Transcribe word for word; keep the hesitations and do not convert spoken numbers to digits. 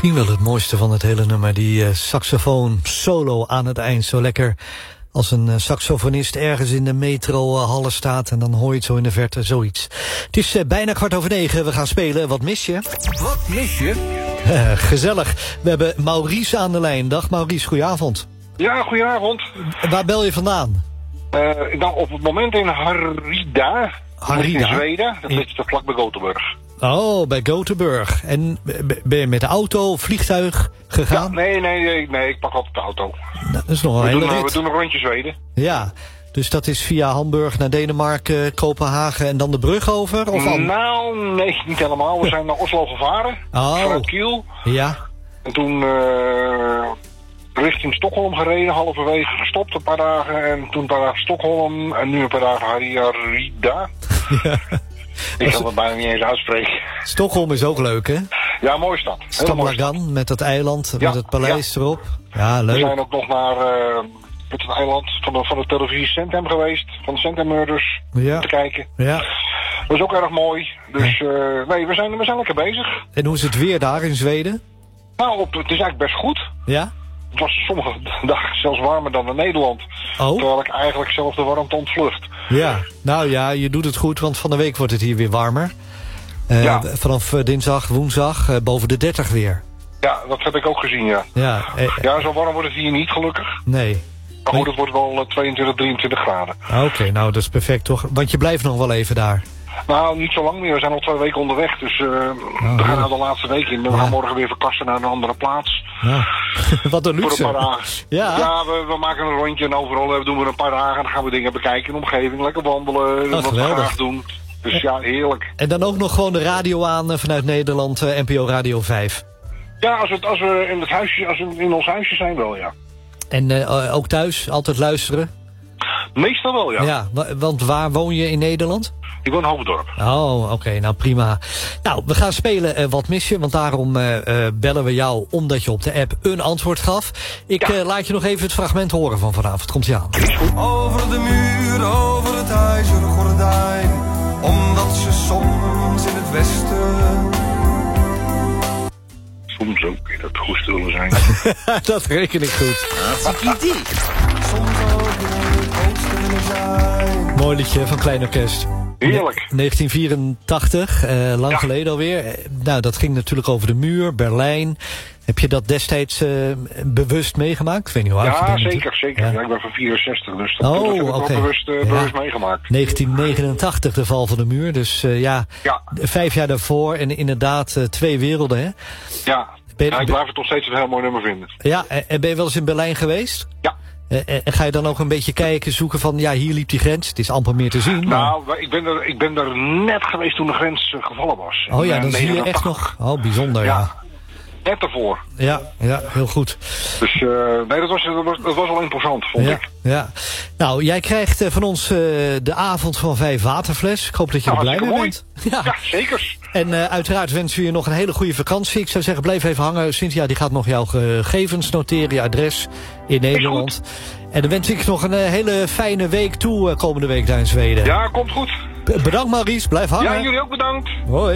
Misschien wel het mooiste van het hele nummer. Die uh, saxofoon solo aan het eind. Zo lekker als een uh, saxofonist ergens in de metrohallen uh, staat. En dan hoor je het zo in de verte, zoiets. Het is uh, bijna kwart over negen. We gaan spelen. Wat mis je? Wat mis je? Uh, gezellig. We hebben Maurice aan de lijn. Dag Maurice, goedenavond. Ja, goedenavond. Waar bel je vandaan? Uh, nou, op het moment in Harrida. Harrida? In Zweden. Dat ligt ja. vlak bij Gothenburg. Oh, bij Gothenburg. En ben je met de auto, vliegtuig gegaan? Ja, nee, nee, nee, nee, ik pak altijd de auto. Nou, dat is nog een we hele doen, rit. We doen een rondje Zweden. Ja, dus dat is via Hamburg naar Denemarken, Kopenhagen en dan de brug over? Of al... Nou, nee, niet helemaal. We zijn naar Oslo gevaren. Oh. Vanuit Kiel. Ja. En toen uh, richting Stockholm gereden, halverwege gestopt een paar dagen. En toen een paar dagen Stockholm en nu een paar dagen Harrida. Ja. Ik kan het bijna niet eens uitspreken. Stockholm is ook leuk, hè? Ja, mooie stad. Stamlagan, met dat eiland, ja, met het paleis ja. erop. Ja, leuk. We zijn ook nog naar uh, het eiland van de, van de televisie Centhem geweest. Van de Centhem Murders. Ja. Te kijken. Ja. Dat is ook erg mooi. Dus uh, nee, we zijn, we zijn lekker bezig. En hoe is het weer daar in Zweden? Nou, op, het is eigenlijk best goed. Ja? Het was sommige dagen zelfs warmer dan in Nederland. Oh? Terwijl ik eigenlijk zelf de warmte ontvlucht. Ja, nou ja, je doet het goed, want van de week wordt het hier weer warmer. Uh, ja. Vanaf uh, dinsdag, woensdag, uh, boven de dertig weer. Ja, dat heb ik ook gezien, ja. Ja, uh, ja, zo warm wordt het hier niet, gelukkig. Nee. Maar goed, het wordt wel uh, tweeëntwintig, drieëntwintig graden. Oké, okay, nou dat is perfect toch? Want je blijft nog wel even daar. Nou, niet zo lang meer. We zijn al twee weken onderweg. Dus uh, oh, we gaan nou de laatste week in. We ja. gaan morgen weer verkassen naar een andere plaats. Ja. Wat een luxe. Voor een paar dagen. Ja, ja we, we maken een rondje en overal doen we een paar dagen. En dan gaan we dingen bekijken in de omgeving. Lekker wandelen, oh, wat we graag doen. Dus ja, heerlijk. En dan ook nog gewoon de radio aan uh, vanuit Nederland, uh, N P O Radio vijf. Ja, als, het, als we in het huisje, als we in ons huisje zijn wel, ja. En uh, ook thuis, altijd luisteren? Meestal wel, ja. Ja, want waar woon je in Nederland? Ik woon in Hoofddorp. Oh, oké, okay, nou prima. Nou, we gaan spelen uh, Wat mis je? Want daarom uh, uh, bellen we jou omdat je op de app een antwoord gaf. Ik ja. uh, laat je nog even het fragment horen van vanavond. Komt-ie aan. Over de muur, over het ijzeren gordijn. Omdat ze soms in het westen... Soms ook in het goesten willen zijn. Dat reken ik goed. Hartstikke idee. Soms ook in het oosten willen zijn. Mooi liedje van Klein Orkest. Heerlijk. negentien vierentachtig, uh, lang ja. geleden alweer. Uh, nou, dat ging natuurlijk over de muur, Berlijn. Heb je dat destijds uh, bewust meegemaakt? Ik weet niet hoe oud je bent. Ja, zeker, zeker. Ja. Ja, ik ben van vierenzestig, dus dat, oh, dat heb ik okay. wel bewust, uh, ja. bewust meegemaakt. negentien negenentachtig, de val van de muur. Dus uh, ja, ja, vijf jaar daarvoor en inderdaad uh, twee werelden, hè? Ja, ben, ja ik blijf het nog steeds een heel mooi nummer vinden. Ja, en ben je wel eens in Berlijn geweest? Ja. En ga je dan ook een beetje kijken, zoeken van, ja, hier liep die grens. Het is amper meer te zien. Maar... Nou, ik ben, er, ik ben er net geweest toen de grens gevallen was. Oh ja, dan zie je echt nog... Oh, bijzonder, ja. ja. Net ervoor. Ja, ja, heel goed. Dus uh, nee, dat was, dat, was, dat was wel imposant, vond ja, ik. Ja. Nou, jij krijgt uh, van ons uh, de avond van vijf waterfles. Ik hoop dat je nou, er blij mee bent. Ja, ja zeker. En uh, uiteraard wensen we je nog een hele goede vakantie. Ik zou zeggen, blijf even hangen. Cynthia die gaat nog jouw gegevens noteren, je adres in Nederland. En dan wens ik nog een uh, hele fijne week toe uh, komende week daar in Zweden. Ja, komt goed. Bedankt Maurice, blijf hangen. Ja, jullie ook bedankt. Hoi.